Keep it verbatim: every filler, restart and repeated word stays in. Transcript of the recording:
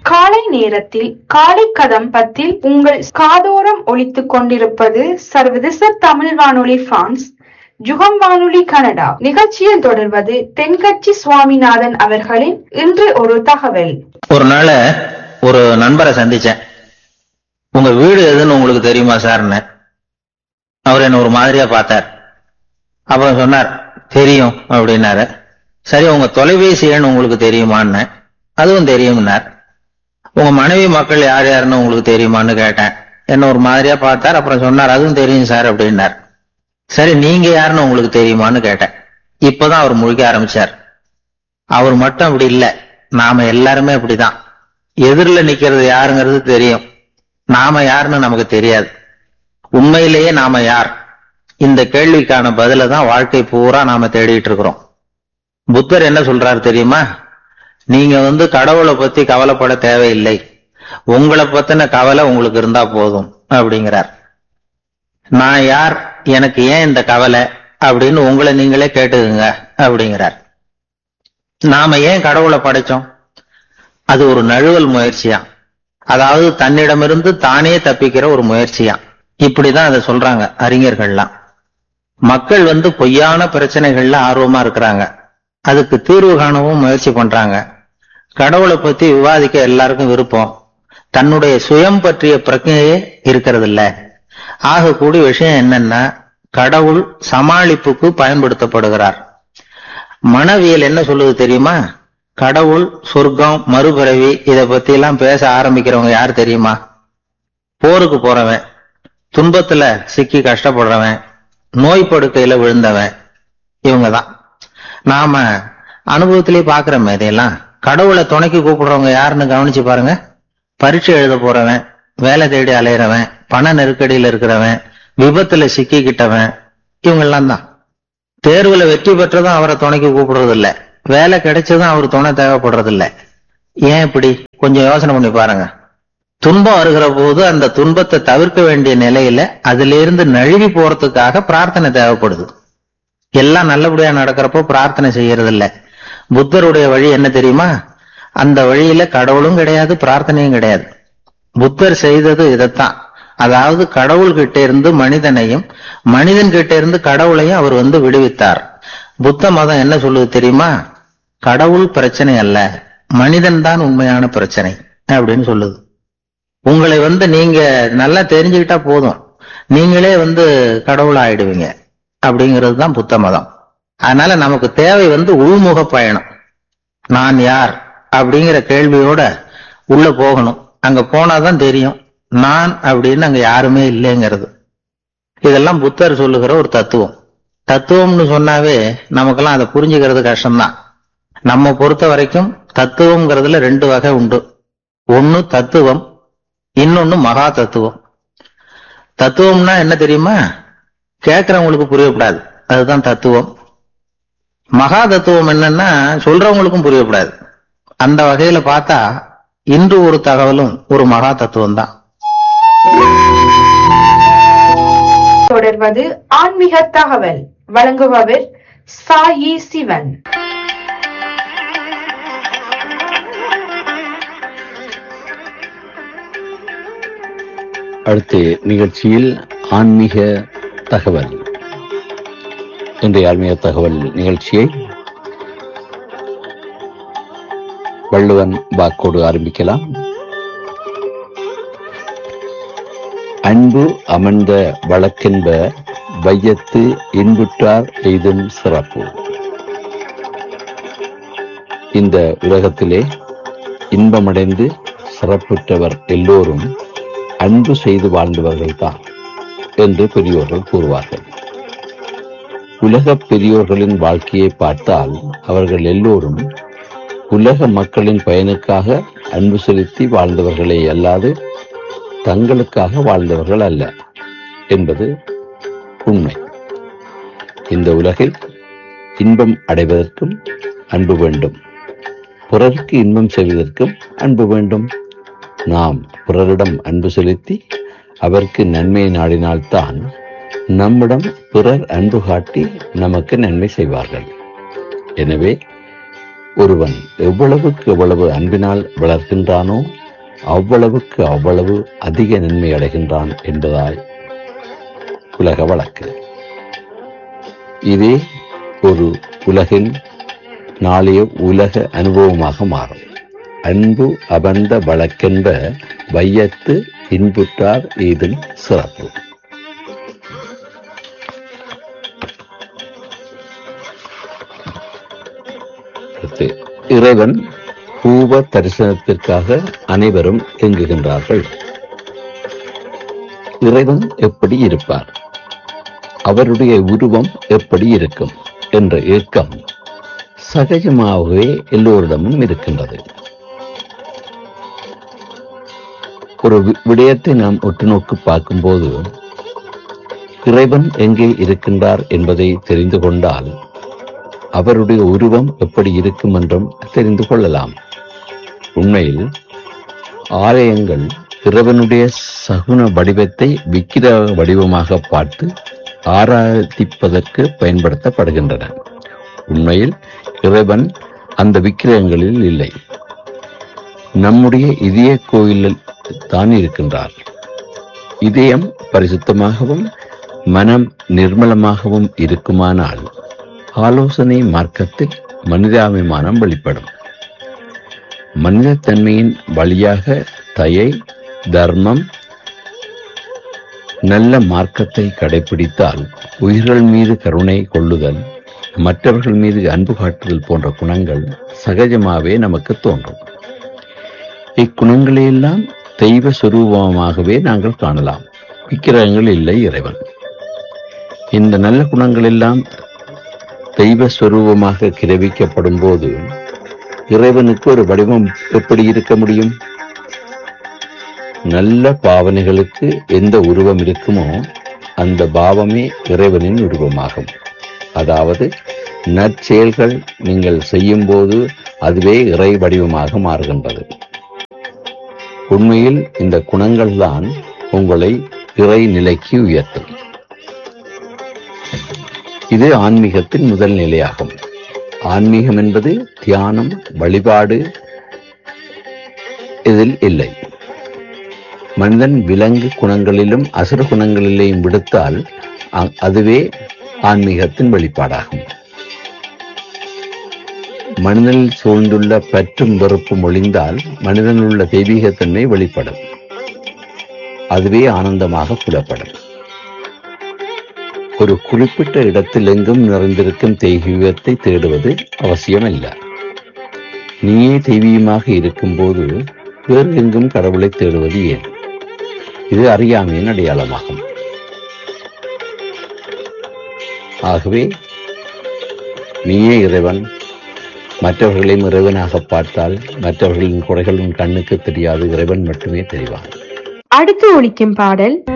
காலை நேரத்தில் காலை கதம்பத்தில் உங்கள் காதோரம் ஒலித்துக் கொண்டிருப்பது சர்வதேச தமிழ் வானொலி பிரான்ஸ், யுகம் வானொலி கனடா. நிகழ்ச்சியில் தொடர்வது தென்கட்சி சுவாமிநாதன் அவர்களின் இன்று ஒரு தகவல். ஒரு நாள் ஒரு நண்பரை சந்திச்சேன். உங்க வீடு எதுன்னு உங்களுக்கு தெரியுமா சார்ன்னு. அவர் என்ன ஒரு மாதிரியா பார்த்தார். அப்புறம் சொன்னார், தெரியும் அப்படின்னாரு. சரி, உங்க தொலைபேசி எண் உங்களுக்கு தெரியுமான்னு. அதுவும் தெரியும்னார். உங்க மனைவி மக்கள் யார் யாருன்னு உங்களுக்கு தெரியுமான்னு கேட்டேன். என்ன ஒரு மாதிரியா பார்த்தார். அப்புறம் சொன்னார், அதுவும் தெரியும் சார் அப்படின்னார். சரி, நீங்க யாருன்னு உங்களுக்கு தெரியுமான்னு கேட்டேன். இப்பதான் அவர் முழிக்க ஆரம்பிச்சார். அவர் மட்டும் அப்படி இல்லை, நாம எல்லாருமே அப்படிதான். எதிரில் நிக்கிறது யாருங்கிறது தெரியும், நாம யாருன்னு நமக்கு தெரியாது. உண்மையிலேயே நாம யார்? இந்த கேள்விக்கான பதில தான் வாழ்க்கை பூரா நாம தேடிட்டு இருக்கிறோம். புத்தர் என்ன சொல்றாரு தெரியுமா? நீங்க வந்து கடவுளை பத்தி கவலைப்பட தேவையில்லை, உங்களை பத்தின கவலை உங்களுக்கு இருந்தா போதும் அப்படிங்கிறார். நான் யார், எனக்கு ஏன் இந்த கவலை அப்படின்னு உங்களை நீங்களே கேட்டுக்குங்க அப்படிங்கிறார். நாம ஏன் கடவுளை படைச்சோம்? அது ஒரு நழுவல் முயற்சியா, அதாவது தன்னிடமிருந்து தானே தப்பிக்கிற ஒரு முயற்சியா. இப்படிதான் அதை சொல்றாங்க அறிஞர்கள்லாம். மக்கள் வந்து பொய்யான பிரச்சனைகள்ல ஆர்வமா இருக்கிறாங்க, அதுக்கு தீர்வு காணவும் முயற்சி பண்றாங்க. கடவுளை பத்தி விவாதிக்க எல்லாருக்கும் விருப்பம், தன்னுடைய சுயம் பற்றிய பிரச்சனையே இருக்கிறது இல்ல. ஆகக்கூடிய விஷயம் என்னன்னா, கடவுள் சமாளிப்புக்கு பயன்படுத்தப்படுகிறார். மனவியல் என்ன சொல்லுது தெரியுமா? கடவுள், சொர்க்கம், மறுபிறவி இதை பத்தி எல்லாம் பேச ஆரம்பிக்கிறவங்க யார் தெரியுமா? போருக்கு போறவன், துன்பத்துல சிக்கி கஷ்டப்படுறவன், நோய் படுக்கையில விழுந்தவன், இவங்கதான். நாம அனுபவத்திலேயே பாக்குறோமே இதையெல்லாம். கடவுளை துணைக்கு கூப்பிடுறவங்க யாருன்னு கவனிச்சு பாருங்க. பரீட்சை எழுத போறவன், வேலை தேடி அலையிறவன், பண நெருக்கடியில இருக்கிறவன், விபத்துல சிக்கிக்கிட்டவன், இவங்கெல்லாம் தான். தேர்வுல வெற்றி பெற்றதும் அவரை துணைக்கு கூப்பிடுறது இல்ல, வேலை கிடைச்சதும் அவர் துணை தேவைப்படுறது இல்ல. ஏன் இப்படி? கொஞ்சம் யோசனை பண்ணி பாருங்க. துன்பம் வருகிற போது அந்த துன்பத்தை தவிர்க்க வேண்டிய நிலையில அதுல இருந்து நழுவி போறதுக்காக பிரார்த்தனை தேவைப்படுது. எல்லாம் நல்லபடியா நடக்கிறப்போ பிரார்த்தனை செய்யறது இல்ல. புத்தருடைய வழி என்ன தெரியுமா? அந்த வழியில கடவுளும் கிடையாது, பிரார்த்தனையும் கிடையாது. புத்தர் செய்தது இதைத்தான். அதாவது கடவுள் கிட்ட இருந்து மனிதனையும், மனிதன் கிட்ட இருந்து கடவுளையும் அவர் வந்து விடுவித்தார். புத்த மதம் என்ன சொல்லுது தெரியுமா? கடவுள் பிரச்சனை அல்ல, மனிதன் தான் உண்மையான பிரச்சனை அப்படின்னு சொல்லுது. உங்களை வந்து நீங்க நல்லா தெரிஞ்சுக்கிட்டா போதும், நீங்களே வந்து கடவுள் ஆயிடுவீங்க அப்படிங்கிறது தான் புத்த மதம். அதனால நமக்கு தேவை வந்து உள்முக பயணம். நான் யார் அப்படிங்கிற கேள்வியோட உள்ள போகணும். அங்க போனாதான் தெரியும் நான் அப்படின்னு அங்க யாருமே இல்லைங்கிறது. இதெல்லாம் புத்தர் சொல்லுகிற ஒரு தத்துவம். தத்துவம்னு சொன்னாவே நமக்கெல்லாம் அதை புரிஞ்சுக்கிறது கஷ்டம்தான். நம்ம பொறுத்த வரைக்கும் தத்துவம்ங்கிறதுல ரெண்டு வகை உண்டு. ஒன்னு தத்துவம், இன்னொன்னு மகா தத்துவம். தத்துவம்னா என்ன தெரியுமா? கேட்கிறவங்களுக்கு புரியப்படாது, அதுதான் தத்துவம். மகா தத்துவம் என்னன்னா சொல்றவங்களுக்கும் புரியப்படாது. அந்த வகையில பார்த்தா இன்று ஒரு தகவலும் ஒரு மகா தத்துவம் தான். தொடர்வது ஆன்மீக தகவல். வழங்குபவர் சாயி சிவன். அடுத்த நிகழ்ச்சியில் ஆன்மீக தகவல். இன்றைய ஆன்மீக தகவல் நிகழ்ச்சியை வள்ளுவன் வாக்கோடு ஆரம்பிக்கலாம். அன்பு அமர்ந்த வழக்கென்ப வையத்து இன்புற்றார் எய்தும் சிறப்பு. இந்த உலகத்திலே இன்பமடைந்து சிறப்புற்றவர் எல்லோரும் அன்பு செய்து வாழ்ந்தவர்கள் தான் என்று பெரியோர்கள் கூறுவார்கள். உலக பெரியோர்களின் வாழ்க்கையை பார்த்தால் அவர்கள் எல்லோரும் உலக மக்களின் பயனுக்காக அன்பு செலுத்தி வாழ்ந்தவர்களே அல்லாது தங்களுக்காக வாழ்ந்தவர்கள் அல்ல என்பது உண்மை. இந்த உலகில் இன்பம் அடைவதற்கும் அன்பு வேண்டும், பிறருக்கு இன்பம் செய்வதற்கும் அன்பு வேண்டும். நாம் பிறரிடம் அன்பு செலுத்தி அவருக்கு நன்மையை நாடினால்தான் நம்மிடம் பிறர் அன்பு காட்டி நமக்கு நன்மை செய்வார்கள். எனவே ஒருவன் எவ்வளவுக்கு எவ்வளவு அன்பினால் வளர்கின்றானோ அவ்வளவுக்கு அவ்வளவு அதிக நன்மை அடைகின்றான் என்பதாய் உலக வழக்கு. இதே ஒரு உலகின் நாளைய உலக அனுபவமாக மாறும். அன்பு அபந்த வழக்கென்ப வையத்து இன்புற்றார் ஏதும் சிறப்பு. இறைவன் பூவ தரிசனத்திற்காக அனைவரும் இயங்குகின்றார்கள். இறைவன் எப்படி இருப்பார், அவருடைய உருவம் எப்படி இருக்கும் என்ற ஏக்கம் சகஜமாகவே எல்லோரிடமும் இருக்கின்றது. ஒரு விடயத்தை நாம் ஒட்டு நோக்கு பார்க்கும்போது இறைவன் எங்கே இருக்கின்றார் என்பதை தெரிந்து கொண்டால் அவருடைய உருவம் எப்படி இருக்கும் என்றும் தெரிந்து கொள்ளலாம். உண்மையில் ஆலயங்கள் இறைவனுடைய சகுன வடிவத்தை விக்கிரக வடிவமாக பார்த்து ஆராதிப்பதற்கு பயன்படுத்தப்படுகின்றன. உண்மையில் இறைவன் அந்த விக்கிரகங்களில் இல்லை, நம்முடைய இதய கோயிலில் தான் இருக்கின்றார். இதயம் பரிசுத்தமாகவும் மனம் நிர்மலமாகவும் இருக்குமானால் ஆலோசனை மார்க்கத்தில் மனிதாபிமானம் வெளிப்படும். மனிதத்தன்மையின் வழியாக தயை, தர்மம், நல்ல மார்க்கத்தை கடைபிடித்தால் உயிர்கள் மீது கருணை கொள்ளுதல், மற்றவர்கள் மீது அன்பு காட்டுதல் போன்ற குணங்கள் சகஜமாகவே நமக்கு தோன்றும். இக்குணங்களையெல்லாம் தெய்வ சுரூபமாகவே நாங்கள் காணலாம். விக்கிரகங்கள் இல்லை, இறைவன். இந்த நல்ல குணங்கள் எல்லாம் தெய்வ ஸ்வரூபமாக கிரவிக்கப்படும் போது இறைவனுக்கு ஒரு வடிவம் எப்படி இருக்க முடியும்? நல்ல பாவனைகளுக்கு எந்த உருவம் இருக்குமோ அந்த பாவமே இறைவனின் உருவமாகும். அதாவது நற்செயல்கள் நீங்கள் செய்யும் போது அதுவே இறை வடிவமாக மாறுகின்றது. உண்மையில் இந்த குணங்கள் தான் உங்களை இறை நிலைக்கு உயர்த்தும். இது ஆன்மீகத்தின் முதல் நிலையாகும். ஆன்மீகம் என்பது தியானம், வழிபாடு இதில் இல்லை. மனிதன் விலங்கு குணங்களிலும் அசுர குணங்களிலேயும் விடுத்தால் அதுவே ஆன்மீகத்தின் வெளிப்பாடாகும். மனிதனில் சூழ்ந்துள்ள பற்றும் வெறுப்பும் ஒளிந்தால் மனிதனில் உள்ள தெய்வீகத்தன்மை வெளிப்படும். அதுவே ஆனந்தமாக புலப்படும். ஒரு குறிப்பிட்ட இடத்தில் எங்கும் நிறைந்திருக்கும் தெய்வீகத்தை தேடுவது அவசியமல்ல. நீயே தெய்வீகமாக இருக்கும் போது வேறு எங்கும் கடவுளை தேடுவது ஏன்? இது அறியாமையின் அடையாளமாகும். ஆகவே நீயே இறைவன், மற்றவர்களையும் இறைவனாக பார்த்தால் மற்றவர்களின் குறைகளின் கண்ணுக்கு தெரியாது, இறைவன் மட்டுமே தெரிவான். அடுத்து ஒலிக்கும் பாடல்